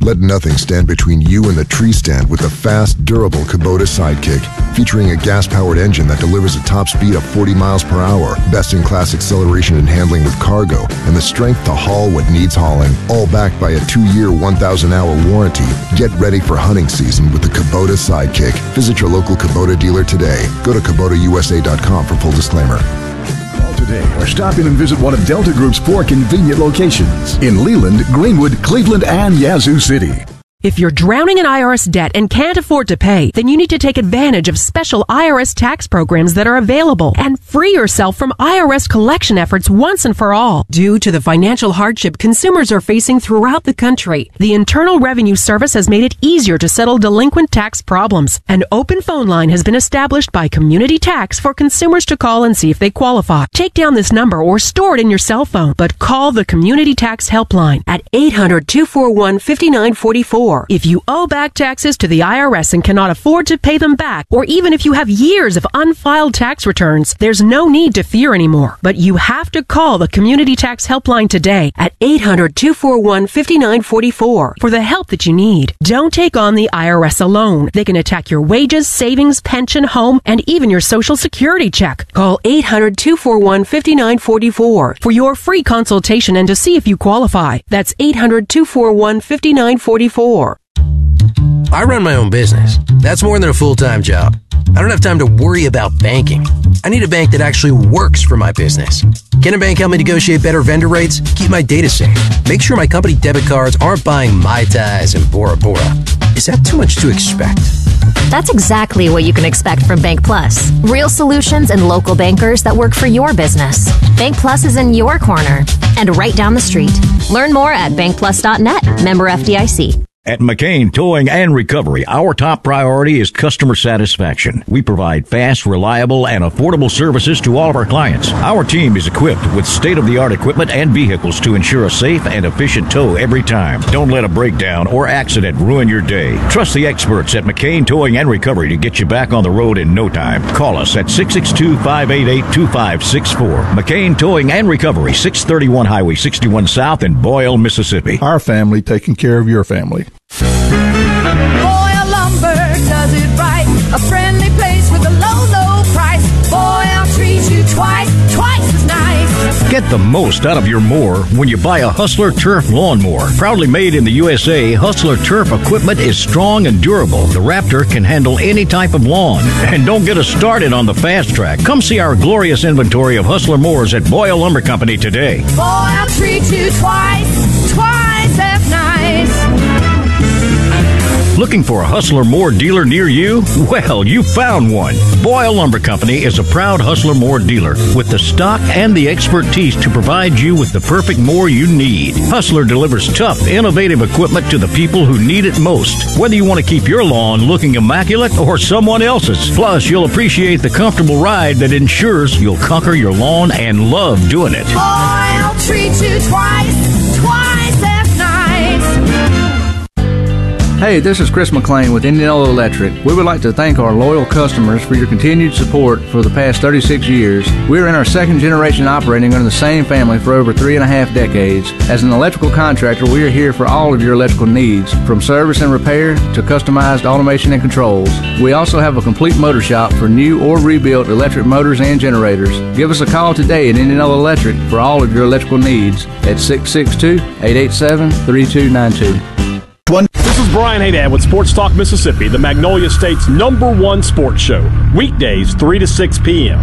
Let nothing stand between you and the tree stand with the fast, durable Kubota Sidekick. Featuring a gas-powered engine that delivers a top speed of 40 miles per hour, best-in-class acceleration and handling with cargo, and the strength to haul what needs hauling. All backed by a 2-year, 1,000-hour warranty. Get ready for hunting season with the Kubota Sidekick. Visit your local Kubota dealer today. Go to KubotaUSA.com for full disclaimer. Call today or stop in and visit one of Delta Group's 4 convenient locations in Leland, Greenwood, Cleveland, and Yazoo City. If you're drowning in IRS debt and can't afford to pay, then you need to take advantage of special IRS tax programs that are available and free yourself from IRS collection efforts once and for all. Due to the financial hardship consumers are facing throughout the country, the Internal Revenue Service has made it easier to settle delinquent tax problems. An open phone line has been established by Community Tax for consumers to call and see if they qualify. Take down this number or store it in your cell phone, but call the Community Tax Helpline at 800-241-5944. If you owe back taxes to the IRS and cannot afford to pay them back, or even if you have years of unfiled tax returns, there's no need to fear anymore. But you have to call the Community Tax Helpline today at 800-241-5944 for the help that you need. Don't take on the IRS alone. They can attack your wages, savings, pension, home, and even your Social Security check. Call 800-241-5944 for your free consultation and to see if you qualify. That's 800-241-5944. I run my own business. That's more than a full-time job. I don't have time to worry about banking. I need a bank that actually works for my business. Can a bank help me negotiate better vendor rates? Keep my data safe. Make sure my company debit cards aren't buying Mai Tais and Bora Bora. Is that too much to expect? That's exactly what you can expect from Bank Plus. Real solutions and local bankers that work for your business. Bank Plus is in your corner and right down the street. Learn more at bankplus.net. Member FDIC. At McCain Towing and Recovery, our top priority is customer satisfaction. We provide fast, reliable, and affordable services to all of our clients. Our team is equipped with state-of-the-art equipment and vehicles to ensure a safe and efficient tow every time. Don't let a breakdown or accident ruin your day. Trust the experts at McCain Towing and Recovery to get you back on the road in no time. Call us at 662-588-2564. McCain Towing and Recovery, 631 Highway 61 South in Boyle, Mississippi. Our family taking care of your family. Boyle Lumber does it right. A friendly place with a low, low price. Boyle treats you twice as nice. Get the most out of your mower when you buy a Hustler Turf lawnmower. Proudly made in the USA, Hustler Turf equipment is strong and durable. The Raptor can handle any type of lawn. And don't get us started on the fast track. Come see our glorious inventory of Hustler mowers at Boyle Lumber Company today. Boyle treats you twice as nice. Looking for a Hustler Moore dealer near you? Well, you found one. Boyle Lumber Company is a proud Hustler Moore dealer with the stock and the expertise to provide you with the perfect mower you need. Hustler delivers tough, innovative equipment to the people who need it most, whether you want to keep your lawn looking immaculate or someone else's. Plus, you'll appreciate the comfortable ride that ensures you'll conquer your lawn and love doing it. Boyle treats you twice as nice. Hey, this is Chris McLean with Indianola Electric. We would like to thank our loyal customers for your continued support for the past 36 years. We are in our second generation operating under the same family for over 3.5 decades. As an electrical contractor, we are here for all of your electrical needs, from service and repair to customized automation and controls. We also have a complete motor shop for new or rebuilt electric motors and generators. Give us a call today at Indianola Electric for all of your electrical needs at 662-887-3292. This is Brian Haydad with Sports Talk Mississippi, the Magnolia State's #1 sports show. Weekdays, 3 to 6 p.m.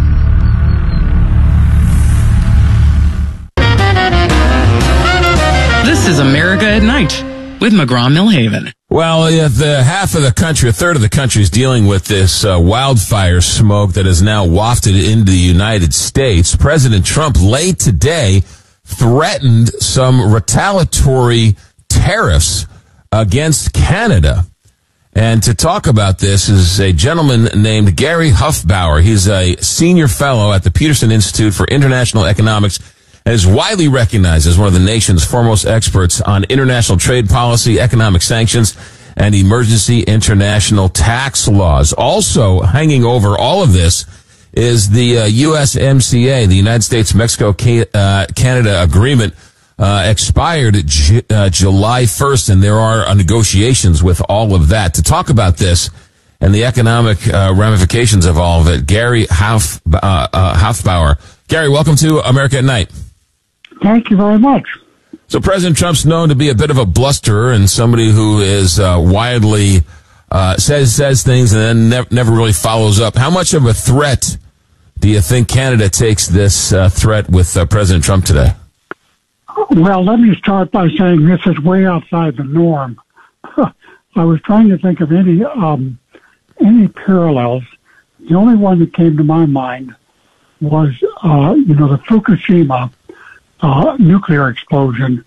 This is America at Night with McGraw-Millhaven. Well, the half of the country, a third of the country is dealing with this wildfire smoke that is now wafted into the United States. President Trump late today threatened some retaliatory tariffs against Canada. And to talk about this is a gentleman named Gary Huffbauer. He's a senior fellow at the Peterson Institute for International Economics and is widely recognized as one of the nation's foremost experts on international trade policy, economic sanctions, and emergency international tax laws. Also hanging over all of this is the USMCA, the United States-Mexico-Canada agreement expired July 1st, and there are negotiations with all of that. To talk about this and the economic ramifications of all of it, Gary Hufbauer. Gary, welcome to America at Night. Thank you very much. So President Trump's known to be a bit of a blusterer and somebody who is widely says things and then never really follows up. How much of a threat do you think Canada takes this threat with President Trump today? Well, let me start by saying this is way outside the norm. I was trying to think of any parallels. The only one that came to my mind was, the Fukushima nuclear explosion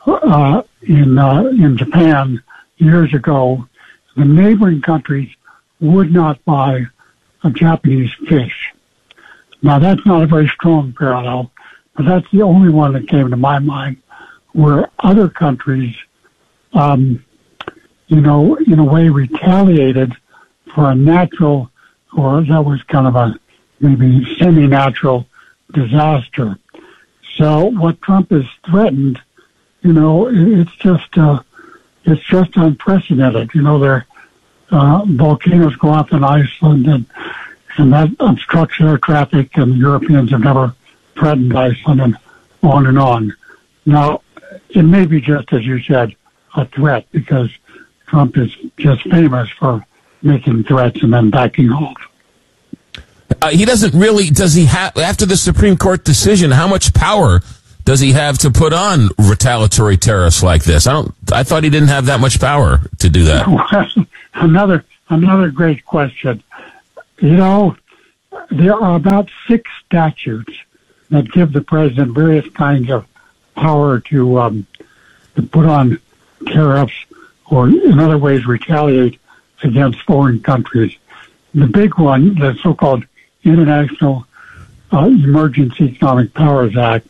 in Japan years ago. The neighboring countries would not buy a Japanese fish. Now, that's not a very strong parallel, but that's the only one that came to my mind, where other countries, in a way retaliated for a natural, or that was kind of a maybe semi-natural disaster. So what Trump has threatened, it's just unprecedented. There volcanoes go off in Iceland, and that obstructs air traffic, and Europeans have never threatened Iceland, and on and on. Now, it may be just, as you said, a threat, because Trump is just famous for making threats and then backing off. He doesn't really, does he have, after the Supreme Court decision, how much power does he have to put on retaliatory tariffs like this? I thought he didn't have that much power to do that. Well, another great question. There are about 6 statutes that give the president various kinds of power to put on tariffs, or in other ways retaliate against foreign countries. The big one, the so-called International Emergency Economic Powers Act,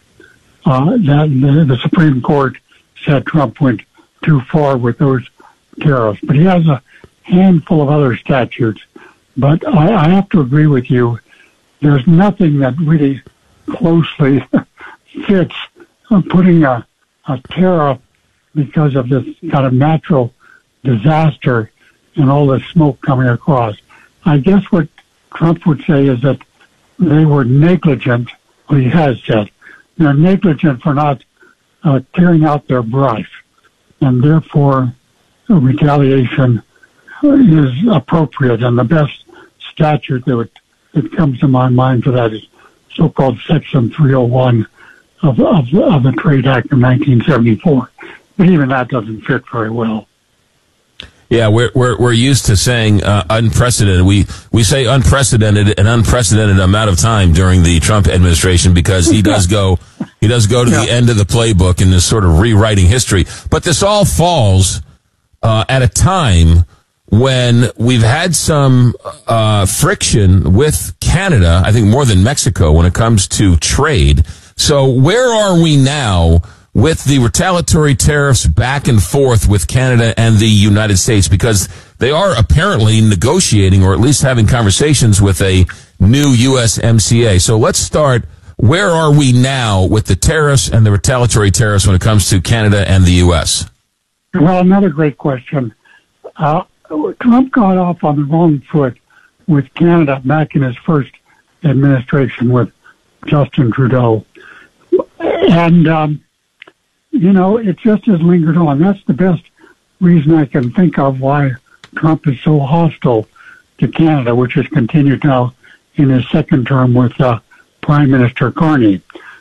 that the Supreme Court said Trump went too far with those tariffs. But he has a handful of other statutes. But I have to agree with you. There's nothing that really closely fits putting a tariff because of this kind of natural disaster and all the smoke coming across. I guess what Trump would say is that they were negligent, what he has said. They're negligent for not clearing out their brush, and therefore retaliation is appropriate. And the best statute that comes to my mind for that is so-called Section 301 of the Trade Act of 1974. But even that doesn't fit very well. Yeah, we're used to saying unprecedented. We say unprecedented an unprecedented amount of time during the Trump administration, because he does go to the end of the playbook and is sort of rewriting history. But this all falls at a time when we've had some friction with Canada, I think more than Mexico, when it comes to trade. So where are we now with the retaliatory tariffs back and forth with Canada and the United States? Because they are apparently negotiating, or at least having conversations, with a new USMCA. So let's start. Where are we now with the tariffs and the retaliatory tariffs when it comes to Canada and the U.S.? Well, another great question. Trump got off on the wrong foot with Canada back in his first administration with Justin Trudeau. And, it just has lingered on. That's the best reason I can think of why Trump is so hostile to Canada, which has continued now in his second term with Prime Minister Carney.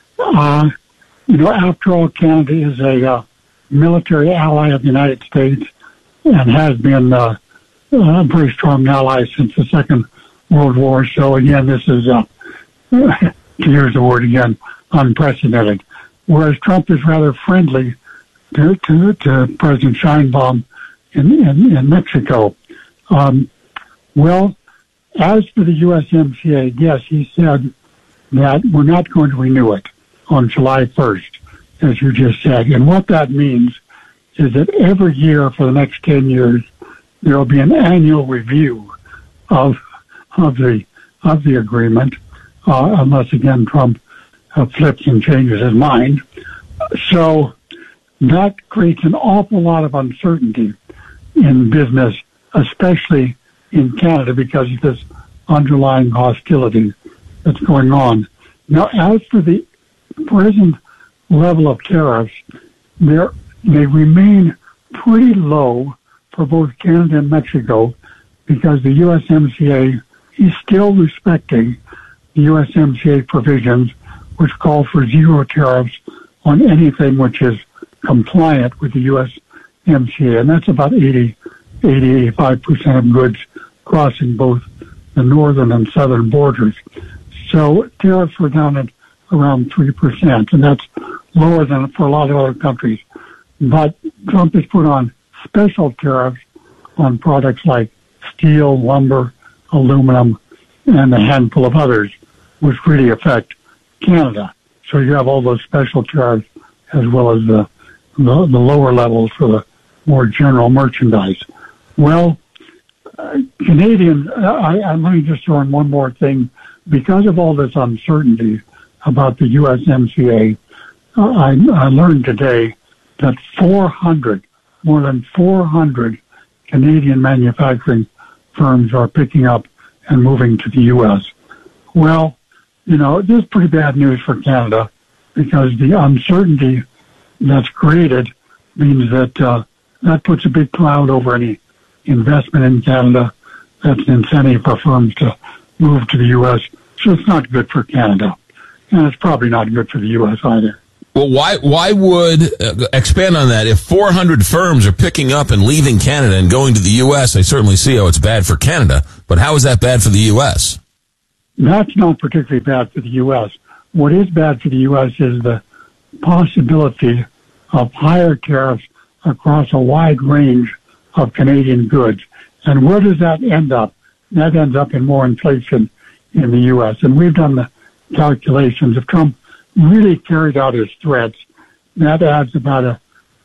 After all, Canada is a military ally of the United States and has been a very strong ally since the Second World War. So again, this is, to use the word again, unprecedented. Whereas Trump is rather friendly to President Sheinbaum in Mexico. Well, as for the USMCA, yes, he said that we're not going to renew it on July 1st, as you just said. And what that means is that every year for the next 10 years, there will be an annual review of the agreement, unless again Trump flips and changes his mind. So that creates an awful lot of uncertainty in business, especially in Canada, because of this underlying hostility that's going on. Now, as for the present level of tariffs, they remain pretty low for both Canada and Mexico, because the USMCA is still respecting the USMCA provisions, which call for zero tariffs on anything which is compliant with the USMCA, and that's about 85% of goods crossing both the northern and southern borders. So tariffs were down at around 3%, and that's lower than for a lot of other countries. But Trump has put on special tariffs on products like steel, lumber, aluminum, and a handful of others, which really affect Canada. So you have all those special tariffs as well as the lower levels for the more general merchandise. Well, Canadian, let me just throw in one more thing. Because of all this uncertainty about the USMCA, I learned today that more than 400 Canadian manufacturing firms are picking up and moving to the U.S. Well, this is pretty bad news for Canada, because the uncertainty that's created means that that puts a big cloud over any investment in Canada. That's an incentive for firms to move to the U.S. So it's not good for Canada, and it's probably not good for the U.S. either. Well, why would, expand on that, if 400 firms are picking up and leaving Canada and going to the U.S., I certainly see how it's bad for Canada, but how is that bad for the U.S.? That's not particularly bad for the U.S. What is bad for the U.S. is the possibility of higher tariffs across a wide range of Canadian goods. And where does that end up? That ends up in more inflation in the U.S. And we've done the calculations. If Trump really carried out his threats, that adds about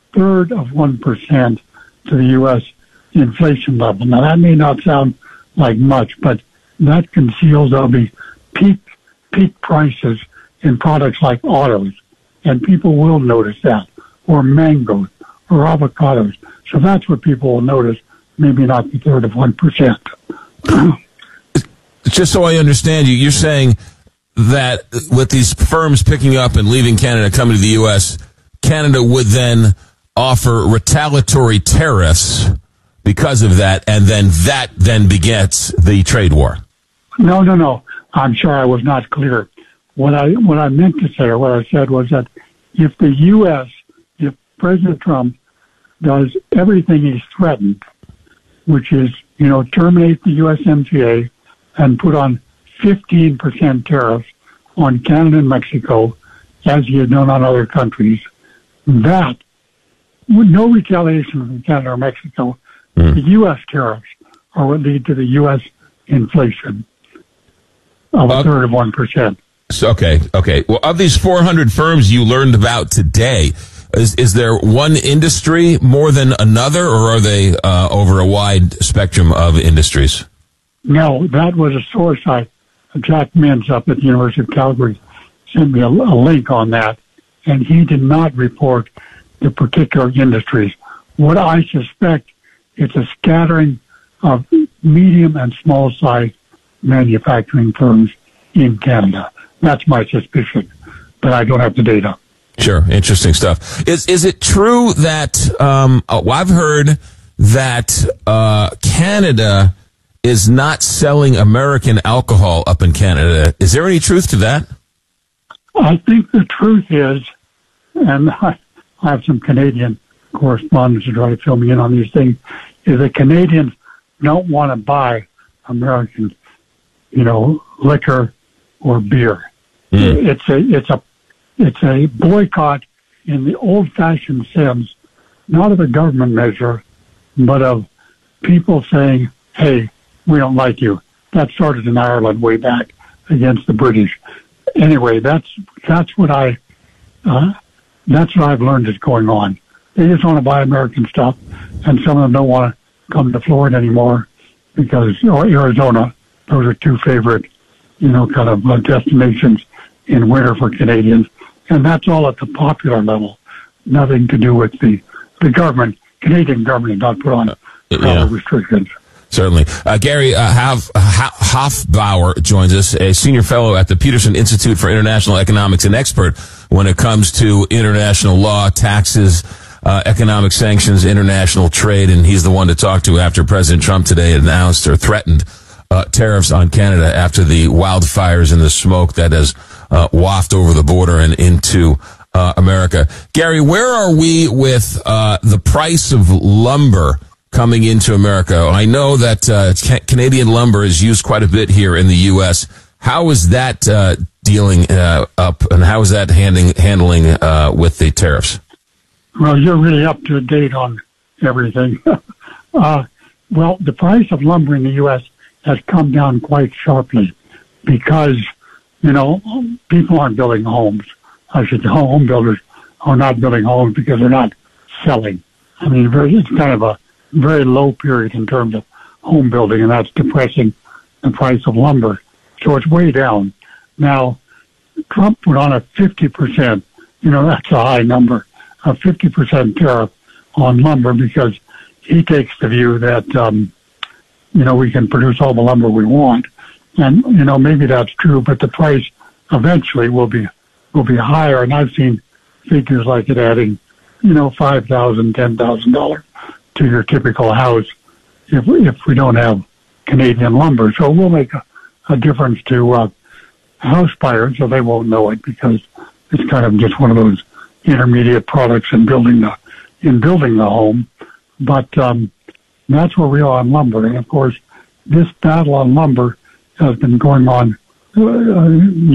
1/3 to the U.S. inflation level. Now, that may not sound like much, but that conceals there'll be peak prices in products like autos, and people will notice that, or mangoes, or avocados. So that's what people will notice, maybe not the 1/3. Just so I understand you, you're saying that with these firms picking up and leaving Canada, coming to the U.S., Canada would then offer retaliatory tariffs because of that, and that begets the trade war. No. I'm sure I was not clear. What I meant to say, or what I said, was that if the U.S., if President Trump does everything he's threatened, which is, terminate the USMCA and put on 15% tariffs on Canada and Mexico, as he had done on other countries, that, with no retaliation from Canada or Mexico, the U.S. tariffs are what lead to the U.S. inflation of 1/3. Okay. Well, of these 400 firms you learned about today, is there one industry more than another, or are they over a wide spectrum of industries? No, that was a source. Jack Mintz up at the University of Calgary sent me a link on that, and he did not report the particular industries. What I suspect, it's a scattering of medium and small size manufacturing firms in Canada. That's my suspicion, but I don't have the data. Sure, interesting stuff. Is it true that I've heard that Canada is not selling American alcohol up in Canada? Is there any truth to that? I think the truth is, and I have some Canadian correspondents who try to fill me in on these things, is that Canadians don't want to buy American, liquor or beer. It's a boycott in the old-fashioned sense, not of a government measure, but of people saying, "Hey, we don't like you." That started in Ireland way back against the British. Anyway, that's what I've learned is going on. They just want to buy American stuff, and some of them don't want to come to Florida anymore because, Arizona. Those are two favorite, destinations in winter for Canadians. And that's all at the popular level. Nothing to do with the government. Canadian government has not put on travel restrictions. Certainly. Gary Hofbauer joins us, a senior fellow at the Peterson Institute for International Economics and expert when it comes to international law, taxes, economic sanctions, international trade, and he's the one to talk to after President Trump today announced or threatened tariffs on Canada after the wildfires and the smoke that has wafted over the border and into America. Gary, where are we with the price of lumber coming into America? I know that Canadian lumber is used quite a bit here in the U.S. How is that dealing up, and how is that handling with the tariffs? Well, you're really up to date on everything. Well, the price of lumber in the U.S. has come down quite sharply because, people aren't building homes. I should say home builders are not building homes because they're not selling. I mean, it's kind of a very low period in terms of home building, and that's depressing the price of lumber. So it's way down. Now, Trump put on a 50%, that's a high number, a 50% tariff on lumber because he takes the view that, we can produce all the lumber we want. And, maybe that's true, but the price eventually will be higher. And I've seen figures like it adding, $5,000, $10,000 to your typical house if we don't have Canadian lumber. So it will make a difference to house buyers, so they won't know it because it's kind of just one of those intermediate products in building the home. But that's where we are on lumber. And of course, this battle on lumber has been going on